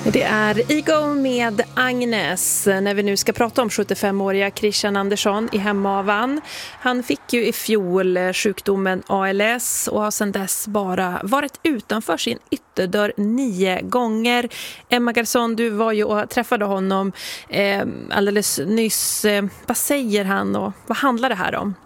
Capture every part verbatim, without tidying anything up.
Det är Ego med Agnes när vi nu ska prata om sjuttiofemåriga Christian Andersson i Hemavan. Han fick ju i fjol sjukdomen A L S och har sedan dess bara varit utanför sin ytterdörr nio gånger. Emma Garson, du var ju och träffade honom eh, alldeles nyss. Eh, vad säger han och vad handlar det här om?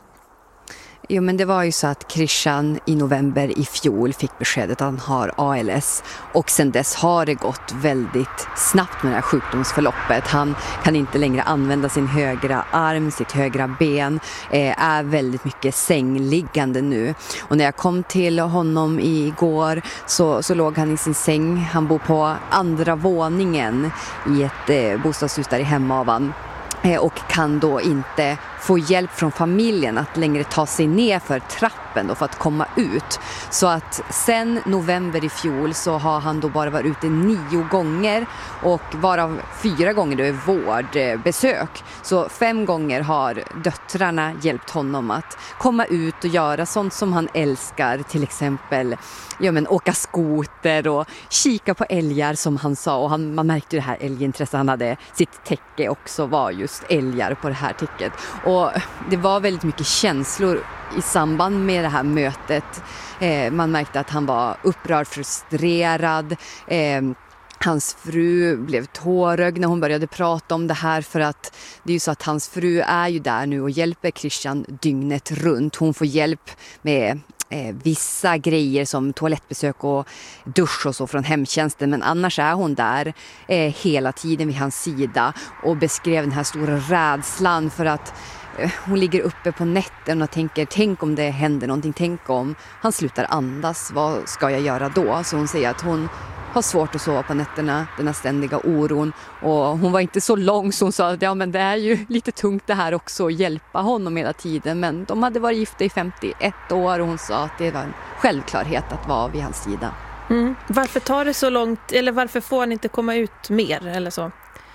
Jo, men det var ju så att Christian i november i fjol fick beskedet att han har A L S och sen dess har det gått väldigt snabbt med det här sjukdomsförloppet. Han kan inte längre använda sin högra arm, sitt högra ben, eh, är väldigt mycket sängliggande nu. Och när jag kom till honom igår så, så låg han i sin säng. Han bor på andra våningen i ett eh, bostadshus där i Hemavan. Och kan då inte få hjälp från familjen att längre ta sig ner för trappen då för att komma ut. Så att sen november i fjol så har han då bara varit ute nio gånger och varav fyra gånger då är vårdbesök. Så fem gånger har döttrarna hjälpt honom att komma ut och göra sånt som han älskar. Till exempel ja, men, åka skoter och kika på älgar som han sa. Och han, man märkte ju det här älgintresset. Han hade sitt täcke också var just älgar på det här täcket. Och det var väldigt mycket känslor i samband med det här mötet. Eh, man märkte att han var upprörd, frustrerad. Eh, hans fru blev tårögd när hon började prata om det här, för att det är ju så att hans fru är ju där nu och hjälper Christian dygnet runt. Hon får hjälp med Eh, vissa grejer som toalettbesök och dusch och så från hemtjänsten, men annars är hon där eh, hela tiden vid hans sida och beskrev den här stora rädslan för att eh, hon ligger uppe på nätten och tänker, tänk om det händer någonting, tänk om han slutar andas, vad ska jag göra då? Så hon säger att hon har svårt att sova på nätterna, den här ständiga oron, och hon var inte så lång så hon sa att ja, men det är ju lite tungt det här också att hjälpa honom hela tiden, men de hade varit gifta i femtioett år och hon sa att det var en självklarhet att vara vid hans sida. Mm. Varför tar det så långt, eller varför får han inte komma ut mer eller så?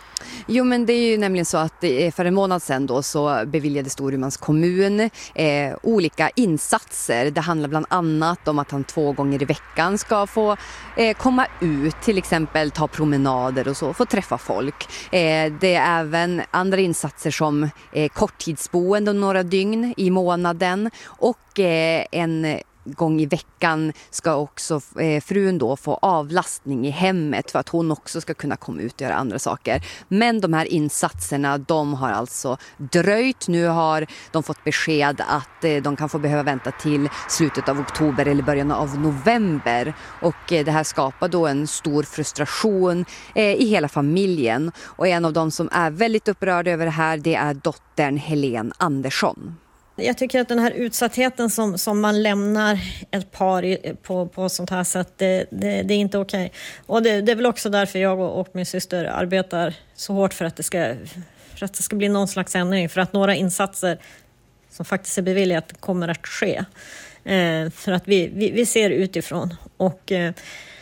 Jo, men det är ju nämligen så att för en månad sedan då så beviljade Storumans kommun eh, olika insatser. Det handlar bland annat om att han två gånger i veckan ska få eh, komma ut, till exempel ta promenader och så, få träffa folk. Eh, det är även andra insatser som eh, korttidsboende några dygn i månaden och eh, en gång i veckan ska också eh, frun då få avlastning i hemmet för att hon också ska kunna komma ut och göra andra saker. Men de här insatserna, de har alltså dröjt. Nu har de fått besked att eh, de kan få behöva vänta till slutet av oktober eller början av november. Och eh, det här skapar då en stor frustration eh, i hela familjen. Och en av dem som är väldigt upprörd över det här, det är dottern Helene Andersson. Jag tycker att den här utsattheten som, som man lämnar ett par i, på, på sånt här sätt, det, det, det är inte okej. Och det, det är väl också därför jag och, och min syster arbetar så hårt för att, det ska, för att det ska bli någon slags ändring. För att några insatser som faktiskt är beviljat kommer att ske. Eh, för att vi, vi, vi ser utifrån. Och eh,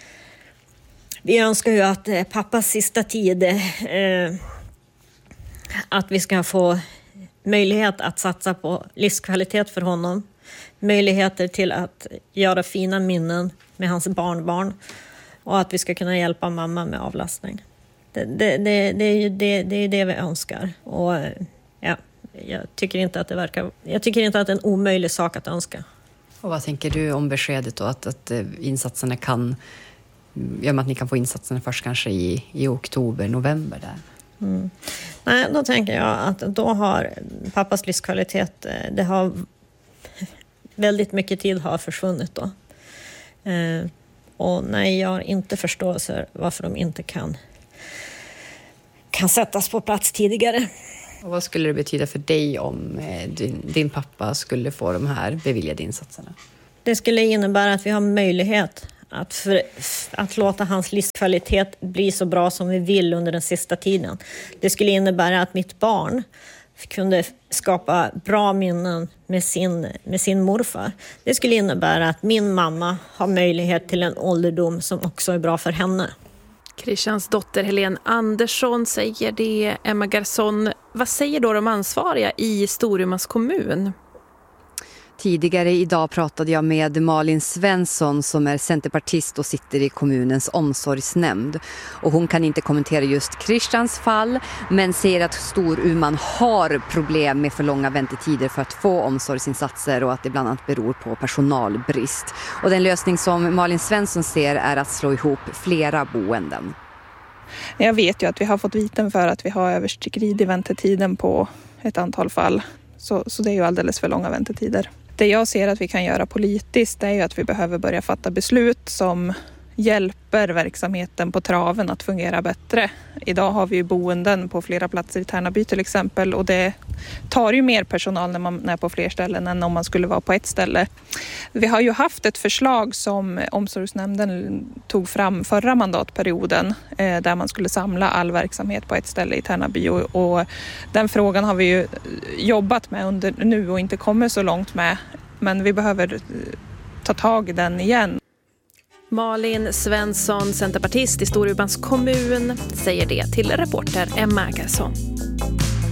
vi önskar ju att eh, pappas sista tid, eh, att vi ska få möjlighet att satsa på livskvalitet för honom. Möjligheter till att göra fina minnen med hans barnbarn. Och att vi ska kunna hjälpa mamma med avlastning. Det, det, det, det är ju det, det, är det vi önskar. Och ja, jag tycker inte att det verkar... Jag tycker inte att det är en omöjlig sak att önska. Och vad tänker du om beskedet då? Att, att insatserna kan... Ja, att ni kan få insatserna först kanske i, i oktober, november där. Mm. Nej, då tänker jag att då har pappas livskvalitet, det har väldigt mycket tid har försvunnit då. Eh, och nej, jag har inte förståelse varför de inte kan kan sättas på plats tidigare. Och vad skulle det betyda för dig om eh, din, din pappa skulle få de här beviljade insatserna? Det skulle innebära att vi har möjlighet Att, för, att låta hans livskvalitet bli så bra som vi vill under den sista tiden. Det skulle innebära att mitt barn kunde skapa bra minnen med sin, med sin morfar. Det skulle innebära att min mamma har möjlighet till en ålderdom som också är bra för henne. Christians dotter Helene Andersson säger det. Emma Garson, vad säger då de ansvariga i Storumans kommun? Tidigare idag pratade jag med Malin Svensson som är centerpartist och sitter i kommunens omsorgsnämnd. Och hon kan inte kommentera just Christians fall men säger att Storuman har problem med för långa väntetider för att få omsorgsinsatser och att det bland annat beror på personalbrist. Och den lösning som Malin Svensson ser är att slå ihop flera boenden. Jag vet ju att vi har fått viten för att vi har överskridit väntetiden på ett antal fall. Så, så det är ju alldeles för långa väntetider. Det jag ser att vi kan göra politiskt är ju att vi behöver börja fatta beslut som hjälper verksamheten på traven att fungera bättre. Idag har vi ju boenden på flera platser i Tärnaby till exempel och det tar ju mer personal när man är på fler ställen än om man skulle vara på ett ställe. Vi har ju haft ett förslag som omsorgsnämnden tog fram förra mandatperioden eh, där man skulle samla all verksamhet på ett ställe i Tärnaby och, och den frågan har vi ju jobbat med under nu och inte kommit så långt med, men vi behöver ta tag i den igen. Malin Svensson, centerpartist i Storumans kommun, säger det till reporter Emma Gerson.